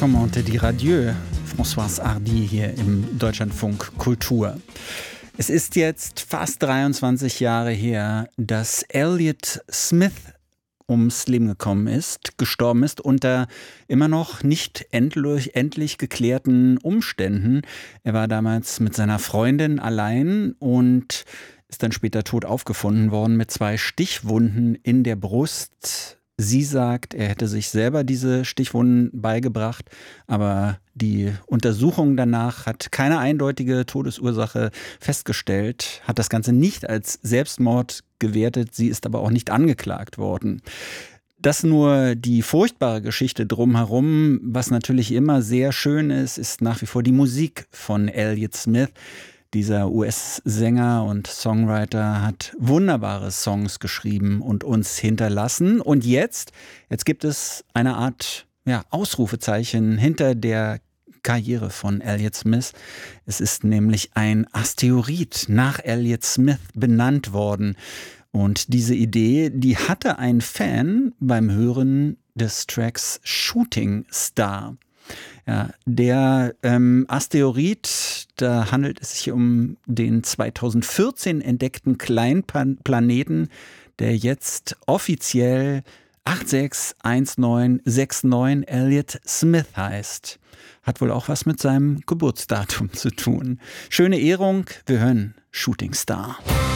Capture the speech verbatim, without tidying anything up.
Comment te dire adieu? Françoise Hardy hier im Deutschlandfunk Kultur. Es ist jetzt fast dreiundzwanzig Jahre her, dass Elliott Smith ums Leben gekommen ist, gestorben ist, unter immer noch nicht endlich, endlich geklärten Umständen. Er war damals mit seiner Freundin allein und ist dann später tot aufgefunden worden mit zwei Stichwunden in der Brust. Sie sagt, er hätte sich selber diese Stichwunden beigebracht, aber die Untersuchung danach hat keine eindeutige Todesursache festgestellt, hat das Ganze nicht als Selbstmord gewertet, sie ist aber auch nicht angeklagt worden. Das nur die furchtbare Geschichte drumherum. Was natürlich immer sehr schön ist, ist nach wie vor die Musik von Elliott Smith. Dieser U S-Sänger und Songwriter hat wunderbare Songs geschrieben und uns hinterlassen. Und jetzt, jetzt gibt es eine Art ja, Ausrufezeichen hinter der Karriere von Elliott Smith. Es ist nämlich ein Asteroid nach Elliott Smith benannt worden. Und diese Idee, die hatte ein Fan beim Hören des Tracks Shooting Star. Ja, der ähm, Asteroid, da handelt es sich um den zweitausendvierzehn entdeckten Kleinplaneten, der jetzt offiziell acht sechs eins neun sechs neun Elliott Smith heißt. Hat wohl auch was mit seinem Geburtsdatum zu tun. Schöne Ehrung, wir hören Shooting Star.